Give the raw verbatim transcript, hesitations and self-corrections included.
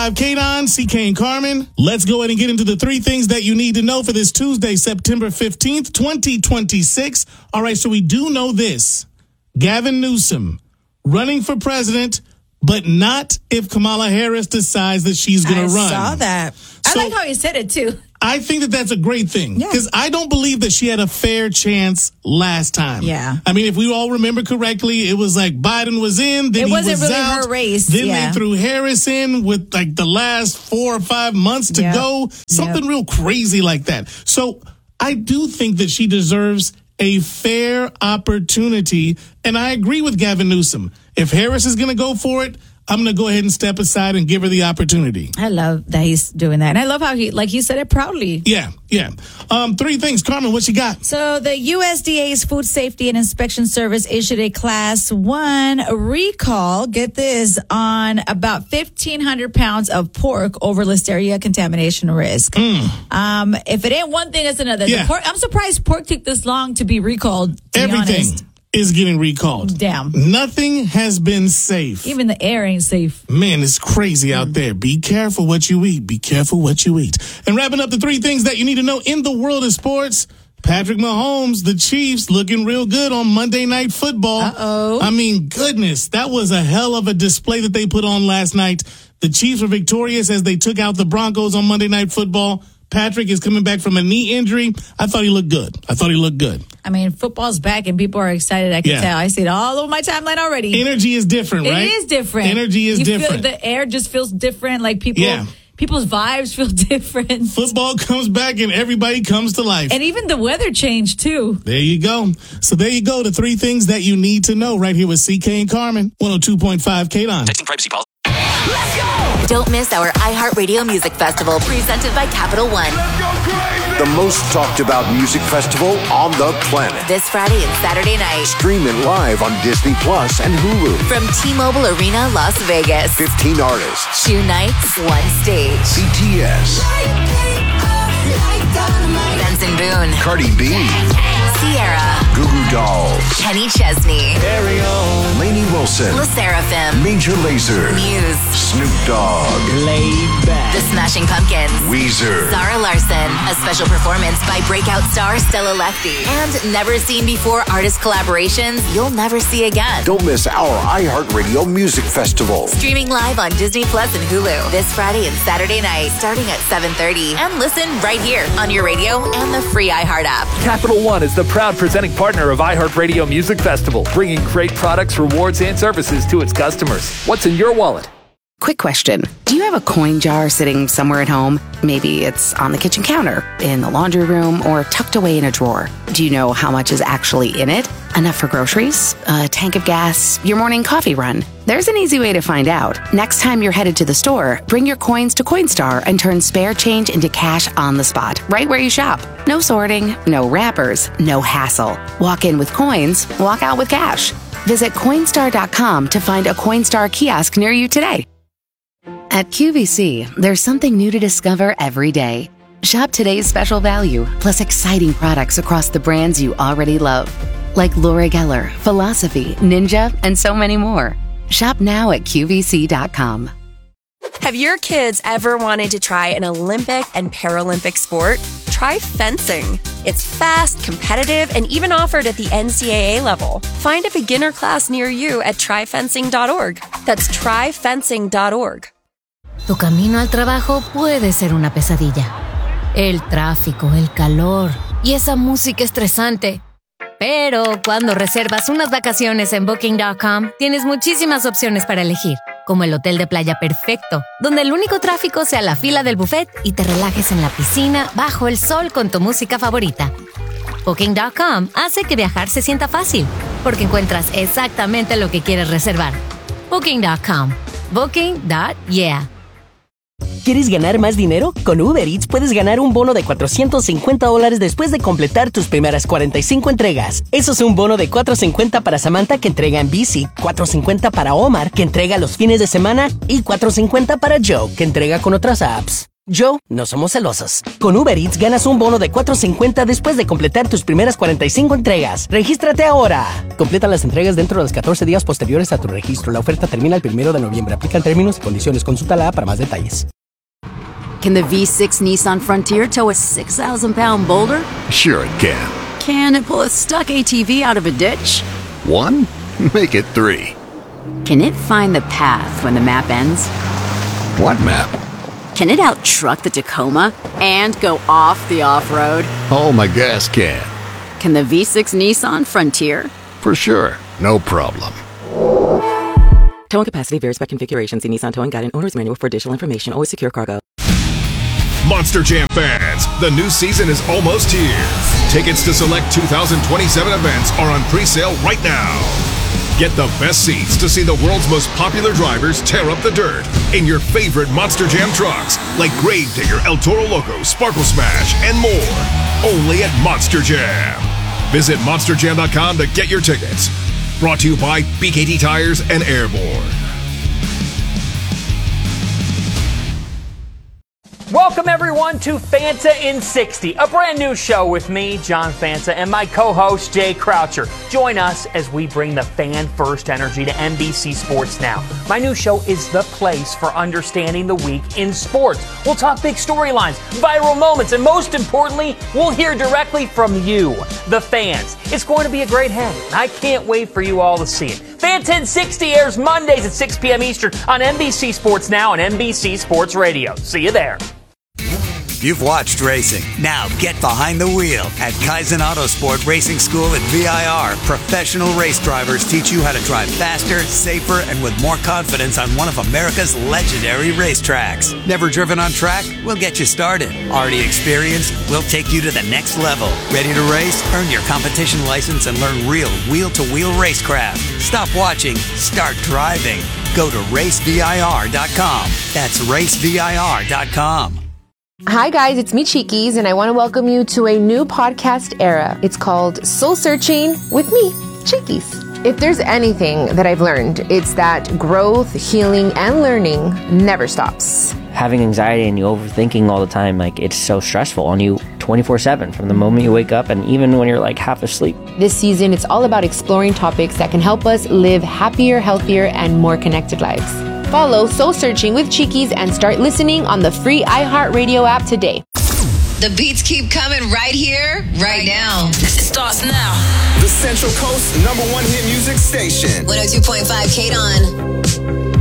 five K-Don, C K and Carmen. Let's go ahead and get into the three things that you need to know for this Tuesday, September fifteenth, twenty twenty-six. All right, so we do know this. Gavin Newsom running for president, but not if Kamala Harris decides that she's going to run. I saw that. I So- like how he said it, too. I think that that's a great thing because Yeah. I don't believe that she had a fair chance last time. Yeah. I mean, if we all remember correctly, it was like Biden was in, then It he wasn't was really out. her race, Then yeah. they threw Harris in with like the last four or five months to Yep. go. Something Yep. real crazy like that. So I do think that she deserves a fair opportunity. And I agree with Gavin Newsom. If Harris is going to go for it, I'm going to go ahead and step aside and give her the opportunity. I love that he's doing that. And I love how he, like he said it proudly. Yeah, yeah. Um, three things. Carmen, what you got? So the U S D A's Food Safety and Inspection Service issued a class one recall, get this, on about fifteen hundred pounds of pork over Listeria contamination risk. Mm. Um, if it ain't one thing, it's another. The Yeah. pork, I'm surprised pork took this long to be recalled, to be Everything honest. is getting recalled. Damn. Nothing has been safe. Even the air ain't safe. Man, it's crazy out there. Be careful what you eat. Be careful what you eat. And wrapping up the three things that you need to know in the world of sports. Patrick Mahomes, the Chiefs, looking real good on Monday Night Football. Uh-oh. I mean, goodness, that was a hell of a display that they put on last night. The Chiefs were victorious as they took out the Broncos on Monday Night Football. Patrick is coming back from a knee injury. I thought he looked good. I thought he looked good. I mean, football's back and people are excited. I can Yeah. tell. I see it all over my timeline already. Energy is different, It right? is different. Energy is You feel- different. the air just feels different. Like people, Yeah. people's vibes feel different. Football comes back and everybody comes to life. And even the weather changed too. There you go. So there you go. The three things that you need to know right here with C K and Carmen. one oh two point five K-Don. Texting privacy policy. Don't miss our iHeartRadio Music Festival presented by Capital One. The most talked about music festival on the planet. This Friday and Saturday night Stream it live on Disney Plus and Hulu. from T-Mobile Arena, Las Vegas. fifteen artists. Two nights, one stage. B T S. Benson Boone, Cardi B. Sierra, Goo Goo Dolls. Kenny Chesney, Lainey Wilson. La Seraphim, Major Lazer. Muse, Snoop Dogg. The Smashing Pumpkins, Weezer. Zara Larson, a special performance by breakout star Stella Lefty, and never seen before artist collaborations you'll never see again. Don't miss our iHeartRadio Music Festival. Streaming live on Disney Plus and Hulu this Friday and Saturday night starting at seven thirty. And listen right here on your radio and the free iHeart app. Capital One is the proud presenting partner of iHeartRadio Music Festival, bringing great products, rewards, and services to its customers. What's in your wallet? Quick question. Do you have a coin jar sitting somewhere at home? Maybe it's on the kitchen counter, in the laundry room, or tucked away in a drawer. Do you know how much is actually in it? Enough for groceries? A tank of gas? Your morning coffee run? There's an easy way to find out. Next time you're headed to the store, bring your coins to Coinstar and turn spare change into cash on the spot, right where you shop. No sorting, no wrappers, no hassle. Walk in with coins, walk out with cash. Visit Coinstar dot com to find a Coinstar kiosk near you today. At Q V C, there's something new to discover every day. Shop today's special value, plus exciting products across the brands you already love, like Laura Geller, Philosophy, Ninja, and so many more. Shop now at Q V C dot com. Have your kids ever wanted to try an Olympic and Paralympic sport? Try fencing. It's fast, competitive, and even offered at the N C double A level. Find a beginner class near you at try fencing dot org. That's try fencing dot org. Tu camino al trabajo puede ser una pesadilla. El tráfico, el calor y esa música estresante. Pero cuando reservas unas vacaciones en Booking punto com, tienes muchísimas opciones para elegir, como el hotel de playa perfecto, donde el único tráfico sea la fila del buffet y te relajes en la piscina bajo el sol con tu música favorita. Booking punto com hace que viajar se sienta fácil, porque encuentras exactamente lo que quieres reservar. Booking punto com. Booking punto yeah. ¿Quieres ganar más dinero? Con Uber Eats puedes ganar un bono de cuatrocientos cincuenta dólares después de completar tus primeras cuarenta y cinco entregas. Eso es un bono de cuatrocientos cincuenta para Samantha, que entrega en bici, cuatrocientos cincuenta para Omar, que entrega los fines de semana, y cuatrocientos cincuenta para Joe, que entrega con otras apps. Joe, no somos celosos. Con Uber Eats ganas un bono de cuatro cincuenta después de completar tus primeras cuarenta y cinco entregas. ¡Regístrate ahora! Completa las entregas dentro de los catorce días posteriores a tu registro. La oferta termina el primero de noviembre. Aplican términos y condiciones. Consúltala para más detalles. Can the V six Nissan Frontier tow a six thousand pound boulder? Sure it can. Can it pull a stuck A T V out of a ditch? One? Make it three. Can it find the path when the map ends? What map? Can it out-truck the Tacoma and go off the off-road? Oh, my gas can. Can the V six Nissan Frontier? For sure. No problem. Towing capacity varies by configuration. See Nissan Towing Guide and Owner's Manual for additional information. Always secure cargo. Monster Jam fans, the new season is almost here. Tickets to select two thousand twenty-seven events are on pre-sale right now. Get the best seats to see the world's most popular drivers tear up the dirt in your favorite Monster Jam trucks, like Gravedigger, El Toro Loco, Sparkle Smash, and more. Only at Monster Jam. Visit monster jam dot com to get your tickets. Brought to you by B K T Tires and Airborne. Welcome, everyone, to Fanta in sixty, a brand new show with me, John Fanta, and my co-host, Jay Croucher. Join us as we bring the fan-first energy to N B C Sports Now. My new show is the place for understanding the week in sports. We'll talk big storylines, viral moments, and most importantly, we'll hear directly from you, the fans. It's going to be a great hang. I can't wait for you all to see it. Fanta in sixty airs Mondays at six p.m. Eastern on N B C Sports Now and N B C Sports Radio. See you there. You've watched racing. Now get behind the wheel at Kaizen Autosport Racing School at V I R. Professional race drivers teach you how to drive faster, safer, and with more confidence on one of America's legendary racetracks. Never driven on track? We'll get you started. Already experienced? We'll take you to the next level. Ready to race? Earn your competition license and learn real wheel-to-wheel racecraft. Stop watching. Start driving. Go to race V I R dot com. That's race V I R dot com. Hi guys, it's me Cheekies, and I want to welcome you to a new podcast era. It's called Soul Searching with me, Cheekies. If there's anything that I've learned, it's that growth, healing, and learning never stops. Having anxiety and you overthinking all the time, like it's so stressful on you twenty-four seven from the moment you wake up and even when you're like half asleep. This season, it's all about exploring topics that can help us live happier, healthier, and more connected lives. Follow Soul Searching with Cheekies and start listening on the free iHeartRadio app today. The beats keep coming right here, right now. It starts now. The Central Coast number one hit music station. one oh two point five K D O N.